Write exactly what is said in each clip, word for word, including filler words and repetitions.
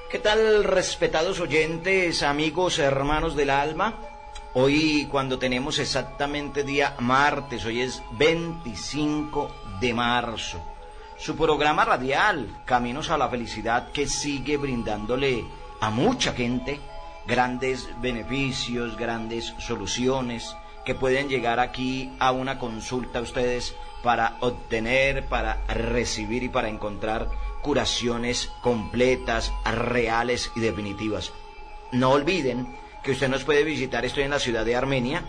¿Qué tal, respetados oyentes, amigos, hermanos del alma? Hoy, cuando tenemos exactamente día martes, hoy es veinticinco de marzo, su programa radial, Caminos a la Felicidad, que sigue brindándole a mucha gente grandes beneficios, grandes soluciones, que pueden llegar aquí a una consulta a ustedes para obtener, para recibir y para encontrar curaciones completas, reales y definitivas. No olviden que usted nos puede visitar. Estoy en la ciudad de Armenia,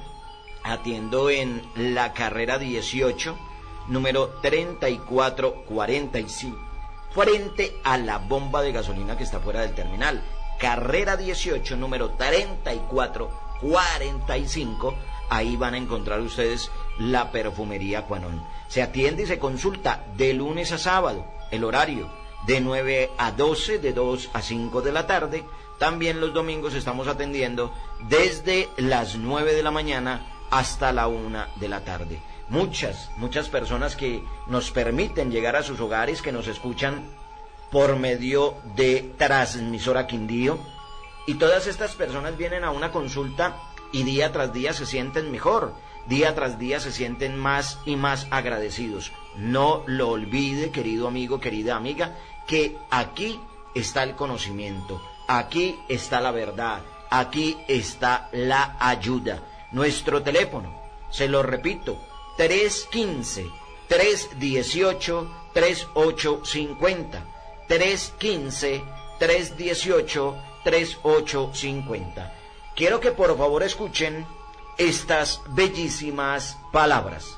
atiendo en la carrera dieciocho, número treinta y cuatro cuarenta y cinco, frente a la bomba de gasolina que está fuera del terminal. Carrera dieciocho, número treinta y cuatro cuarenta y cinco. Ahí van a encontrar ustedes la perfumería Quanon. Se atiende y se consulta de lunes a sábado, el horario de nueve a doce, de dos a cinco de la tarde. También los domingos estamos atendiendo desde las nueve de la mañana hasta la una de la tarde. Muchas, muchas personas que nos permiten llegar a sus hogares, que nos escuchan por medio de Transmisora Quindío, y todas estas personas vienen a una consulta y día tras día se sienten mejor, día tras día se sienten más y más agradecidos. No lo olvide, querido amigo, querida amiga, que aquí está el conocimiento, aquí está la verdad, aquí está la ayuda. Nuestro teléfono, se lo repito, tres uno cinco, tres uno ocho, tres ocho cinco cero, tres uno cinco, tres uno ocho, tres ocho cinco cero. Quiero que por favor escuchen estas bellísimas palabras.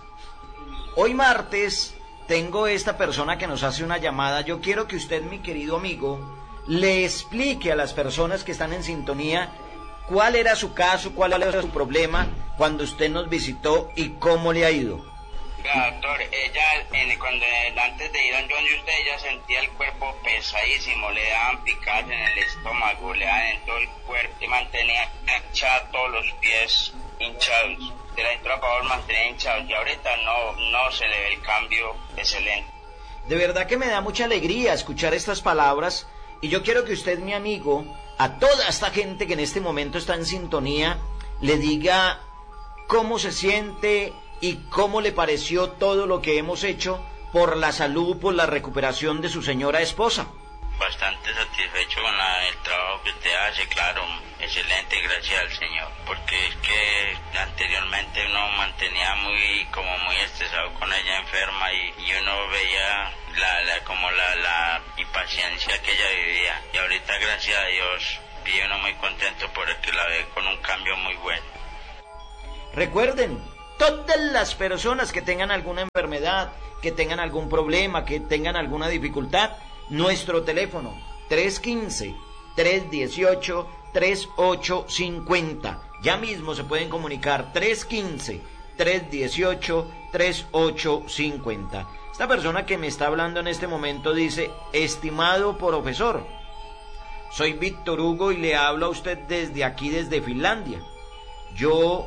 Hoy martes tengo esta persona que nos hace una llamada. Yo quiero que usted, mi querido amigo, le explique a las personas que están en sintonía cuál era su caso, cuál era su problema cuando usted nos visitó y cómo le ha ido. Doctor, ella en, cuando antes de ir a donde usted, ella sentía el cuerpo pesadísimo, le daban picadas en el estómago, le daban en todo el cuerpo, y mantenía hinchados todos los pies hinchados, de la entrada para abajo mantenía hinchados, y ahorita no, no se le ve el cambio excelente. De verdad que me da mucha alegría escuchar estas palabras, y yo quiero que usted, mi amigo, a toda esta gente que en este momento está en sintonía, le diga cómo se siente y cómo le pareció todo lo que hemos hecho por la salud, por la recuperación de su señora esposa. Bastante satisfecho con la, el trabajo que usted hace, claro, excelente, gracias al Señor, porque es que anteriormente uno mantenía muy, como muy estresado con ella enferma, y, y uno veía la, la, como la, la impaciencia que ella vivía, y ahorita gracias a Dios, vive uno muy contento porque la ve con un cambio muy bueno. Recuerden, todas las personas que tengan alguna enfermedad, que tengan algún problema, que tengan alguna dificultad, nuestro teléfono tres uno cinco, tres uno ocho, tres ocho cinco cero. Ya mismo se pueden comunicar tres uno cinco, tres uno ocho, tres ocho cinco cero. Esta persona que me está hablando en este momento dice: estimado profesor, soy Víctor Hugo y le hablo a usted desde aquí, desde Finlandia. Yo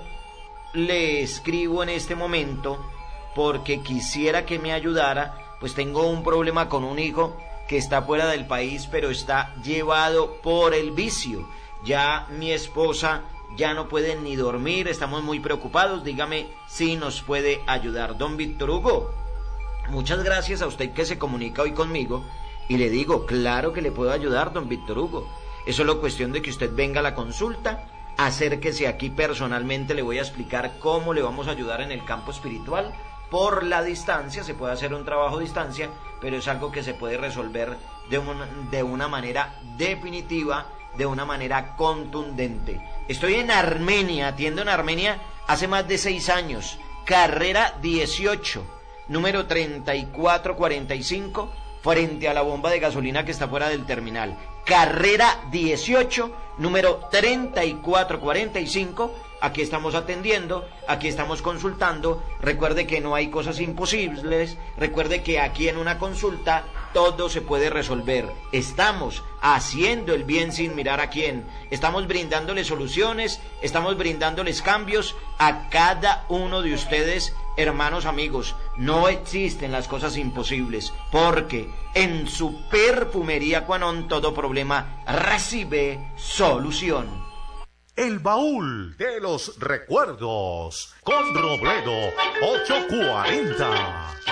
le escribo en este momento porque quisiera que me ayudara, pues tengo un problema con un hijo que está fuera del país, pero está llevado por el vicio. Ya mi esposa ya no puede ni dormir, estamos muy preocupados, dígame si nos puede ayudar. Don Víctor Hugo, muchas gracias a usted que se comunica hoy conmigo, y le digo, claro que le puedo ayudar, don Víctor Hugo. Es solo cuestión de que usted venga a la consulta, acérquese aquí personalmente, le voy a explicar cómo le vamos a ayudar en el campo espiritual. Por la distancia, se puede hacer un trabajo a distancia, pero es algo que se puede resolver de una, de una manera definitiva, de una manera contundente. Estoy en Armenia, atiendo en Armenia hace más de seis años, carrera dieciocho, número treinta y cuatro cuarenta y cinco, frente a la bomba de gasolina que está fuera del terminal. Carrera dieciocho, número treinta y cuatro cuarenta y cinco. Aquí estamos atendiendo, aquí estamos consultando. Recuerde que no hay cosas imposibles. Recuerde que aquí en una consulta todo se puede resolver. Estamos haciendo el bien sin mirar a quién. Estamos brindándoles soluciones, estamos brindándoles cambios a cada uno de ustedes, hermanos amigos. no existen las cosas imposibles, porque en su perfumería Cuanón todo problema recibe solución. El baúl de los recuerdos con Robledo ochocientos cuarenta.